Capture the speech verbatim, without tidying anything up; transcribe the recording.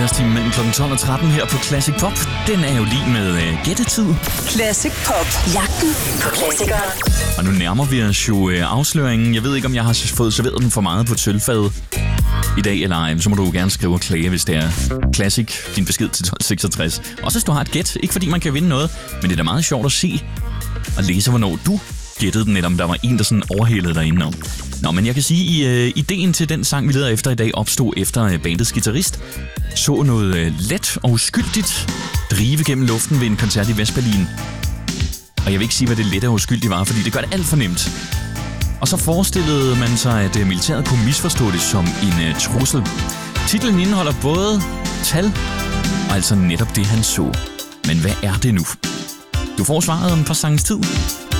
Fredagstime mellem klokken tolv og tretten her på Classic Pop. Den er jo lige med uh, gættetid. Classic Pop. Jagten på klassikere. Og nu nærmer vi os jo uh, afsløringen. Jeg ved ikke, om jeg har fået serveret den for meget på sølvfad i dag, eller ej. Så må du gerne skrive og klage, hvis det er Classic. Din besked til tolv seksogtres. Også hvis du har et gæt. Ikke fordi man kan vinde noget, men det er da meget sjovt at se og læse, hvornår du gættede den, eller om der var en, der sådan overhælede dig indenom. Nå, men jeg kan sige, at uh, ideen til den sang, vi leder efter i dag, opstod efter uh, bandets guitarist så noget uh, let og uskyldigt drive gennem luften ved en koncert i Vestberlin. Og jeg vil ikke sige, hvad det lette og uskyldige var, fordi det gør det alt for nemt. Og så forestillede man sig, at uh, militæret kunne misforstå det som en uh, trussel. Titlen indeholder både tal og altså netop det, han så. Men hvad er det nu? Du får svaret om et par sangens tid.